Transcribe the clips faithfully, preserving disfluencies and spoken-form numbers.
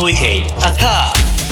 匯期阿卡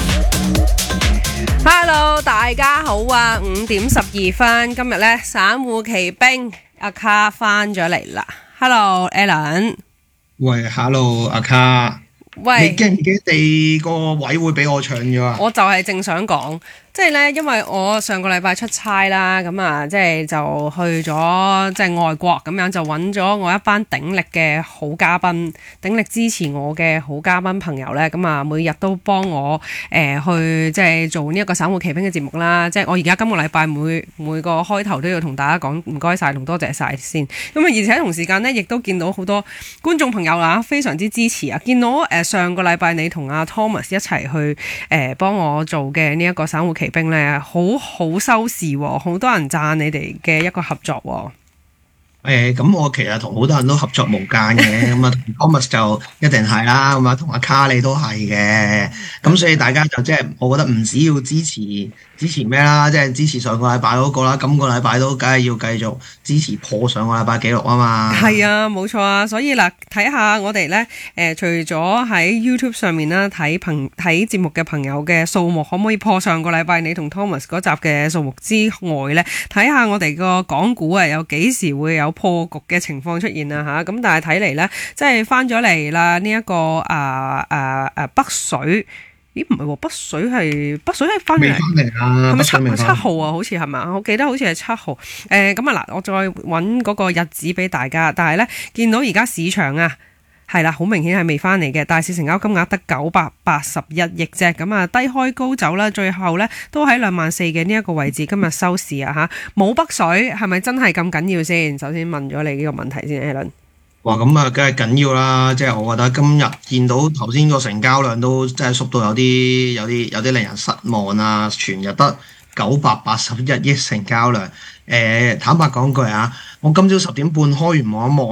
Hello， 大家好啊！五點十二分，今日咧散戶奇兵阿卡翻咗嚟啦。Hello，Alan。 喂 ，Hello， 阿卡。 喂， 你驚唔驚地個位會俾我搶咗啊？ 我就係正想講，即係咧，因為我上個禮拜出差啦，咁啊，即係就去咗即係外國咁樣，就揾咗我一班鼎力嘅好嘉賓，鼎力支持我嘅好嘉賓朋友咧，咁啊，每日都幫我誒、呃、去即係做呢一個散戶奇兵嘅節目啦。即係我而家今個禮拜每每個開頭都要同大家講唔該晒同多謝晒先。咁啊，而且同時間咧，亦都見到好多觀眾朋友啦，非常之支持啊！見到誒、呃、上個禮拜你同阿 Thomas 一齊去誒幫、呃、我做嘅呢一個散戶奇兵咧，好好收視喎，好多人讚你哋嘅一個合作喎。 誒，咁我其實同好多人都合作無間嘅，咁啊，Thomas 就一定係啦，咁啊，同阿卡你都係嘅，咁所以大家就即係，我覺得唔止要支持支持咩啦，即係支持上個禮拜嗰個啦，今個禮拜都梗係要繼續支持破上個禮拜紀錄啊嘛。係啊，冇錯啊，所以嗱，睇下我哋咧，誒，除咗喺 YouTube 上面啦，睇朋睇節目嘅朋友嘅數目可唔可以破上個禮拜你同 Thomas 嗰集嘅數目之外咧，睇下我哋個港股啊，有幾時會有破局嘅情況出現啊吓，咁但係睇嚟咧，即係翻咗嚟啦呢一個啊啊啊北水，咦唔係喎，北水係北水係翻嚟， 未翻嚟啊？ 係咪七七號啊？好似係嘛？我記得好似係七號。誒咁啊嗱，我再揾嗰個日子俾大家，但係咧見到而家市場啊。係啦，好明顯係未翻嚟嘅，大市成交金額得九百八十一億啫，咁啊低開高走啦，最後咧都喺兩萬四嘅呢一個位置，今日收市啊吓，冇北水係咪真係咁緊要先？首先問咗你呢個問題先 ，Alan。 哇，咁啊，梗係緊要啦！即係我覺得今日見到頭先個成交量都真係縮到有啲有啲有啲令人失望啊！全日得九百八十一億成交量，誒、呃，坦白講句啊，我今朝十點半開完望一望。